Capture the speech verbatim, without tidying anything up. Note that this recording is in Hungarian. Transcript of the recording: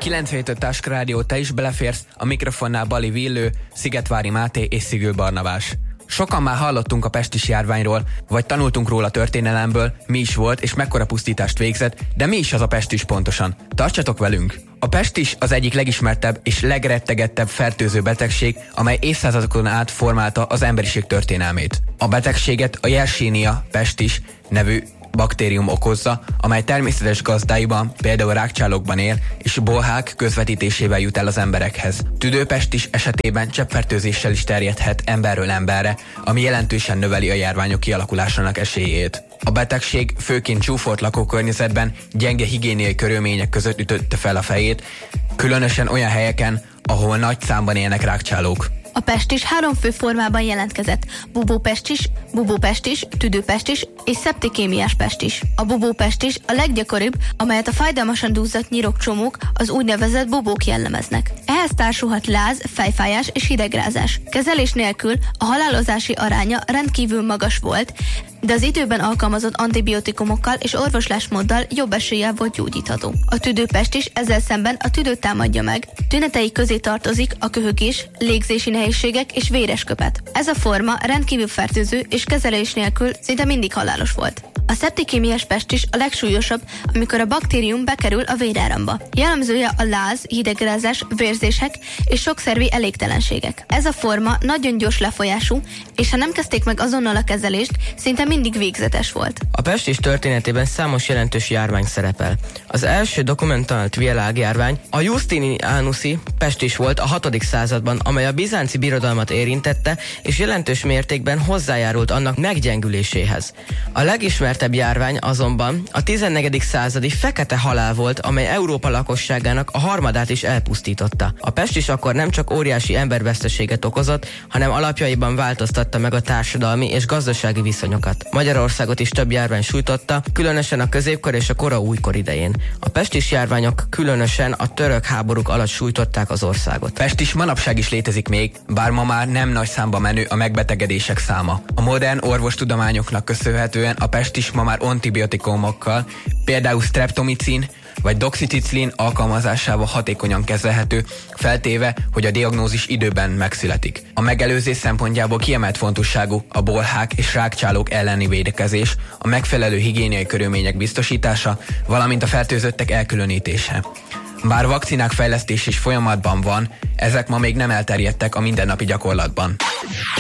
kilencvenhét Táska Rádió, te is beleférsz, a mikrofonnál Bali Villő, Szigetvári Máté és Szigő Barnabás. Sokan már hallottunk a pestis járványról, vagy tanultunk róla történelemből, mi is volt és mekkora pusztítást végzett, de mi is az a pestis pontosan? Tartsatok velünk! A pestis az egyik legismertebb és legrettegettebb fertőző betegség, amely évszázadokon át formálta az emberiség történelmét. A betegséget a Yersinia pestis nevű baktérium okozza, amely természetes gazdáiban, például rágcsálókban él, és bolhák közvetítésével jut el az emberekhez. Tüdőpestis esetében cseppfertőzéssel is terjedhet emberről emberre, ami jelentősen növeli a járványok kialakulásának esélyét. A betegség főként csúfolt lakókörnyezetben, gyenge higiéniai körülmények között ütötte fel a fejét, különösen olyan helyeken, ahol nagy számban élnek rágcsálók. A pestis három fő formában jelentkezett: bubópestis, bubópestis, tüdőpestis és szeptikémiás pestis. A bubópestis a leggyakoribb, amelyet a fájdalmasan duzzadt nyirokcsomók, az úgynevezett bubók jellemeznek. Ehhez társulhat láz, fejfájás és hidegrázás. Kezelés nélkül a halálozási aránya rendkívül magas volt, de az időben alkalmazott antibiotikumokkal és orvoslásmóddal jobb eséllyel volt gyógyítható. A tüdőpestis ezzel szemben a tüdőt támadja meg. Tünetei közé tartozik a köhögés, légzési nehézségek és véres köpet. Ez a forma rendkívül fertőző és kezelés nélkül szinte mindig halálos volt. A szeptikémiás pestis a legsúlyosabb, amikor a baktérium bekerül a véráramba. Jellemzője a láz, hidegrázás, vérzések és sokszervi elégtelenségek. Ez a forma nagyon gyors lefolyású, és ha nem kezdték meg azonnal a kezelést, szinte mindig végzetes volt. A pestis történetében számos jelentős járvány szerepel. Az első dokumentált világjárvány a Justinianuszi pestis volt a hatodik században, amely a bizánci birodalmat érintette, és jelentős mértékben hozzájárult annak meggyengüléséhez. A legismertebb járvány azonban a tizennegyedik századi fekete halál volt, amely Európa lakosságának a harmadát is elpusztította. A pestis akkor nem csak óriási emberveszteséget okozott, hanem alapjaiban változtatta meg a társadalmi és gazdasági viszonyokat. Magyarországot is több járvány sújtotta, különösen a középkor és a kora újkor idején. A pestis járványok különösen a török háborúk alatt sújtották az országot. Pestis manapság is létezik még, bár ma már nem nagy számba menő a megbetegedések száma. A modern orvostudományoknak köszönhetően a pestis ma már antibiotikumokkal, például streptomicin vagy doxycyclin alkalmazásával hatékonyan kezelhető, feltéve, hogy a diagnózis időben megszületik. A megelőzés szempontjából kiemelt fontosságú a bolhák és rágcsálók elleni védekezés, a megfelelő higiéniai körülmények biztosítása, valamint a fertőzöttek elkülönítése. Bár vakcinák fejlesztés is folyamatban van, ezek ma még nem elterjedtek a mindennapi gyakorlatban.